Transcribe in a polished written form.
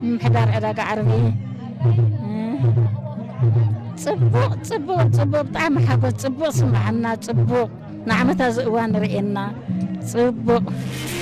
محدار عداقة عربي صبوق طعم حاجة صبوق سمعنا صبوق نعمتها زقوان رئينا صبوق